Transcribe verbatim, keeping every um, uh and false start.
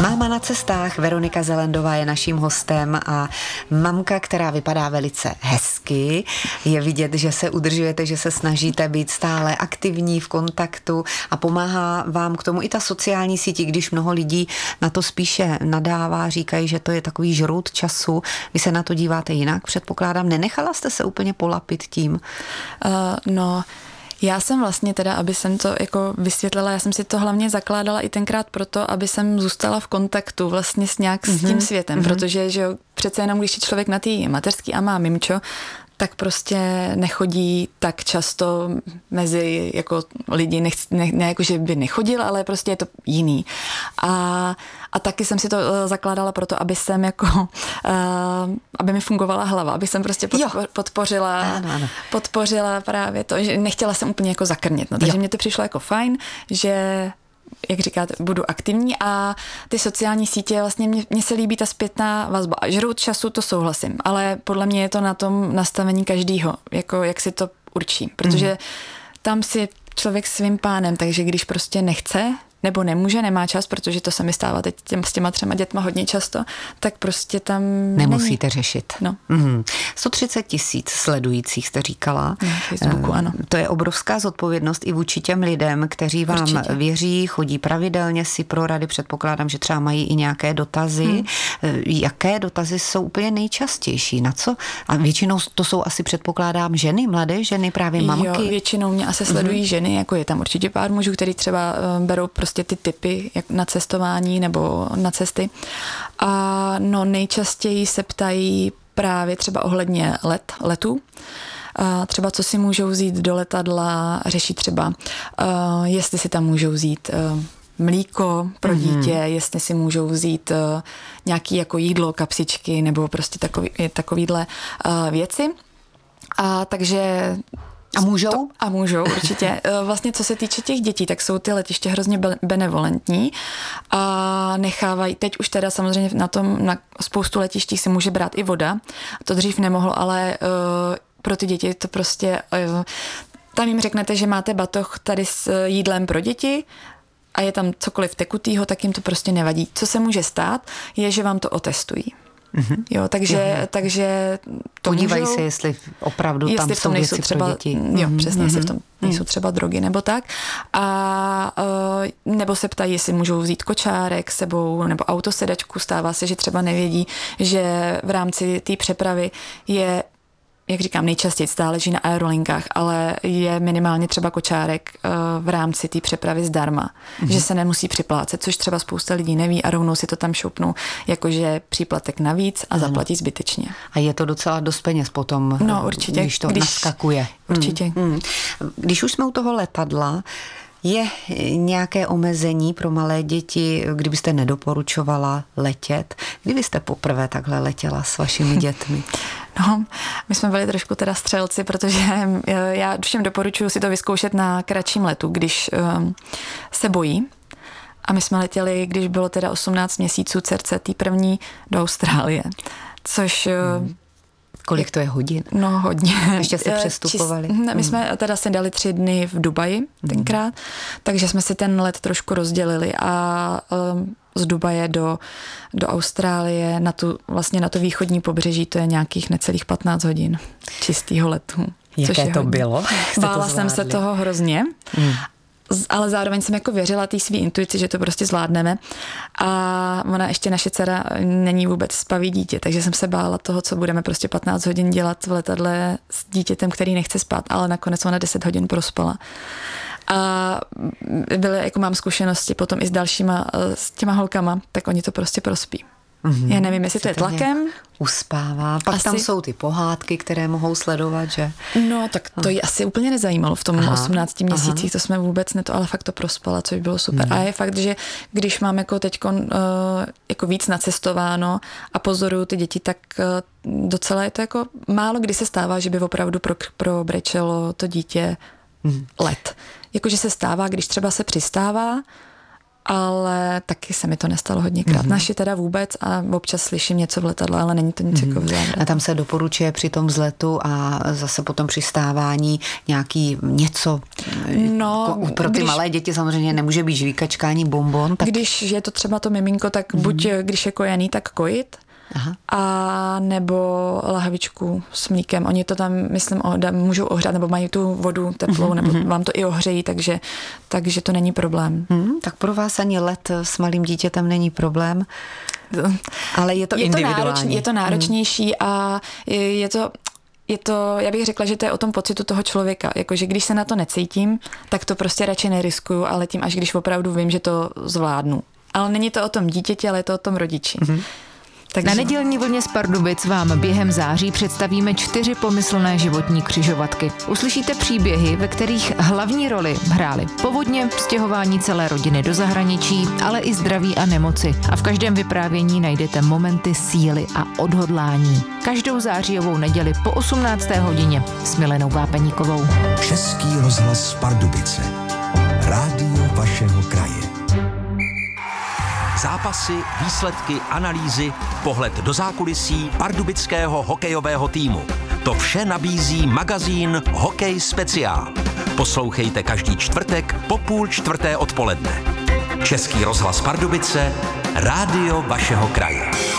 Máma na cestách, Veronika Zelendová je naším hostem a mamka, která vypadá velice hezky. Je vidět, že se udržujete, že se snažíte být stále aktivní v kontaktu a pomáhá vám k tomu i ta sociální síť, když mnoho lidí na to spíše nadává, říkají, že to je takový žrout času. Vy se na to díváte jinak, předpokládám. Nenechala jste se úplně polapit tím? Uh, no... Já jsem vlastně teda, aby jsem to jako vysvětlila, já jsem si to hlavně zakládala i tenkrát proto, aby jsem zůstala v kontaktu vlastně s nějak mm-hmm. s tím světem, mm-hmm. protože že přece jenom, když je člověk na té mateřský a má mimčo, tak prostě nechodí tak často mezi jako lidi, nechci, ne, ne jako, že by nechodil, ale prostě je to jiný. A, a taky jsem si to zakládala proto, aby jsem jako, uh, aby mi fungovala hlava, aby jsem prostě podpo, podpořila, ano, ano. podpořila právě to, že nechtěla jsem úplně jako zakrnit. No, takže mně to přišlo jako fajn, že jak říkáte, budu aktivní a ty sociální sítě, vlastně mně, mně se líbí ta zpětná vazba. Žrout času, to souhlasím, ale podle mě je to na tom nastavení každýho, jako jak si to určí, protože mm. tam si člověk svým pánem, takže když prostě nechce, nebo nemůže, nemá čas, protože to se mi stává teď těm, s těma třema dětma hodně často, tak prostě tam nemusíte není. řešit. No. Mm. sto třicet tisíc sledujících jste říkala. Na Facebooku, ano. To je obrovská zodpovědnost i vůči těm lidem, kteří vám Určitě. věří, chodí pravidelně si pro rady, předpokládám, že třeba mají i nějaké dotazy. Hmm. Jaké dotazy jsou úplně nejčastější? Na co? A většinou to jsou asi, předpokládám, ženy, mladé ženy, právě mamky. Jo, většinou mě asi sledují hmm. ženy, jako je tam určitě pár mužů, který třeba berou prostě ty typy jak na cestování nebo na cesty. A no nejčastěji se ptají právě třeba ohledně let, letů. A třeba co si můžou vzít do letadla, řeší třeba, uh, jestli si tam můžou vzít uh, mlíko pro dítě, mm-hmm. jestli si můžou vzít uh, nějaký jako jídlo, kapsičky nebo prostě takový, takovýhle uh, věci. A takže A můžou? To, a můžou, určitě. Vlastně co se týče těch dětí, tak jsou ty letiště hrozně benevolentní a nechávají, teď už teda samozřejmě na tom, na spoustu letištích se může brát i voda. To dřív nemohlo, ale uh, pro ty děti to prostě, uh, tam jim řeknete, že máte batoh tady s jídlem pro děti a je tam cokoliv tekutýho, tak jim to prostě nevadí. Co se může stát, je, že vám to otestují. Mm-hmm. Jo, takže, mm-hmm. takže to podívají můžou, se, jestli opravdu jestli tam jsou věci třeba, pro děti. Jo, mm-hmm. přesně, jestli v tom nejsou třeba drogy nebo tak. A uh, nebo se ptají, jestli můžou vzít kočárek s sebou nebo autosedačku. Stává se, že třeba nevědí, že v rámci té přepravy je, jak říkám, nejčastěji záleží na aerolinkách, ale je minimálně třeba kočárek uh, v rámci té přepravy zdarma, mm-hmm. že se nemusí připlácet, což třeba spousta lidí neví a rovnou si to tam šoupnou, jakože příplatek navíc a zaplatí zbytečně. A je to docela dost peněz potom, no, určitě, když to když, naskakuje. Určitě. Mm, mm. Když už jsme u toho letadla, je nějaké omezení pro malé děti, kdybyste nedoporučovala letět? Kdybyste poprvé takhle letěla s vašimi dětmi? No, my jsme byli trošku teda střelci, protože já všem doporučuji si to vyzkoušet na kratším letu, když um, se bojí. A my jsme letěli, když bylo teda osmnáct měsíců dcerce, tý první do Austrálie, což... Hmm. Kolik to je hodin? No, hodně. Ještě se přestupovali. Čist, my jsme teda si dali tři dny v Dubaji tenkrát, mm. takže jsme si ten let trošku rozdělili a um, z Dubaje do, do Austrálie na tu, vlastně na to východní pobřeží, to je nějakých necelých patnáct hodin čistýho letu. Jaké to hodně. Bylo? Bála jsem se toho hrozně. Mm. Ale zároveň jsem jako věřila té svý intuici, že to prostě zvládneme. A ona ještě naše dcera není vůbec spavý dítě, takže jsem se bála toho, co budeme prostě patnáct hodin dělat v letadle s dítětem, který nechce spát, ale nakonec ona deset hodin prospala. A byly, jako mám zkušenosti potom i s dalšíma, s těma holkama, tak oni to prostě prospí. Mm-hmm. Já nevím, jestli to je tlakem. Uspává. Pak asi... tam jsou ty pohádky, které mohou sledovat, že? No, tak to ji asi úplně nezajímalo v tom aha, osmnácti měsících, aha. to jsme vůbec ne to, ale fakt to prospala, což bylo super. Mm. A je fakt, že když mám jako teďkon uh, jako víc nacestováno a pozoruju ty děti, tak uh, docela je to jako málo kdy se stává, že by opravdu pro, probrečelo to dítě mm. let. Jakože se stává, když třeba se přistává ale taky se mi to nestalo hodněkrát. Mm-hmm. Naši teda vůbec a občas slyším něco v letadle, ale není to nic mm-hmm. jako v závrat. A tam se doporučuje při tom vzletu a zase potom při stávání nějaký něco. No, pro ty když, malé děti samozřejmě nemůže být žvíkačka ani bonbon. Tak... Když je to třeba to miminko, tak mm-hmm. buď když je kojený, tak kojit. Aha. A nebo lahvičku s mlíkem. Oni to tam, myslím, ohda, můžou ohřát, nebo mají tu vodu teplou, mm-hmm. nebo vám to i ohřejí, takže, takže to není problém. Mm, tak pro vás ani let s malým dítětem není problém, ale je to je individuální. To náročný, je to náročnější mm. a je, je to... Je to, já bych řekla, že to je o tom pocitu toho člověka. Jakože když se na to necítím, tak to prostě radši neriskuju, ale tím až když opravdu vím, že to zvládnu. Ale není to o tom dítěti, ale je to o tom rodiči. Mm-hmm. Takže... Na nedělní vlně z Pardubic vám během září představíme čtyři pomyslné životní křižovatky. Uslyšíte příběhy, ve kterých hlavní roli hrály povodně, stěhování celé rodiny do zahraničí, ale i zdraví a nemoci. A v každém vyprávění najdete momenty síly a odhodlání. Každou zářijovou neděli po osmnácté hodině s Milenou Vápeníkovou. Český rozhlas Pardubice. Rádio vašeho kraje. Zápasy, výsledky, analýzy, pohled do zákulisí pardubického hokejového týmu. To vše nabízí magazín Hokej speciál. Poslouchejte každý čtvrtek po půl čtvrté odpoledne. Český rozhlas Pardubice, rádio vašeho kraje.